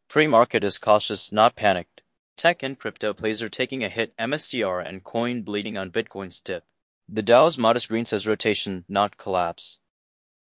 Pre-market is cautious, not panicked. Tech and crypto plays are taking a hit, MSTR and coin bleeding on Bitcoin's dip. The Dow's modest green says rotation, not collapse.